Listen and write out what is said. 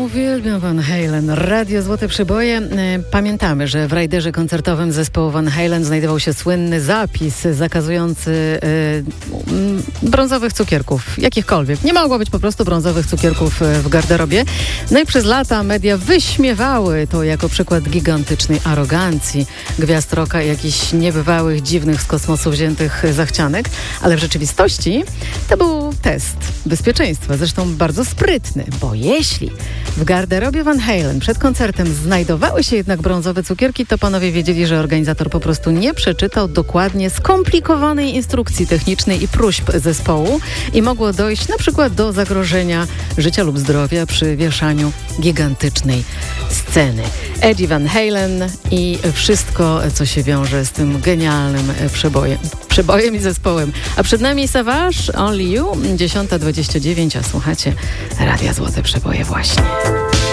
Uwielbiam Van Halen. Radio Złote Przeboje. Pamiętamy, że w rajderze koncertowym zespołu Van Halen znajdował się słynny zapis zakazujący brązowych cukierków, jakichkolwiek. Nie mogło być po prostu brązowych cukierków w garderobie. No i przez lata media wyśmiewały to jako przykład gigantycznej arogancji gwiazd rocka i jakichś niebywałych, dziwnych z kosmosu wziętych zachcianek. Ale w rzeczywistości to był test bezpieczeństwa, zresztą bardzo sprytny, bo jeśli w garderobie Van Halen przed koncertem znajdowały się jednak brązowe cukierki, to panowie wiedzieli, że organizator po prostu nie przeczytał dokładnie skomplikowanej instrukcji technicznej i próśb zespołu i mogło dojść na przykład do zagrożenia życia lub zdrowia przy wieszaniu gigantycznej sceny. Eddie Van Halen i wszystko, co się wiąże z tym genialnym przebojem i zespołem. A przed nami Savage, Only You, 10:29, a słuchacie Radia Złote Przeboje właśnie.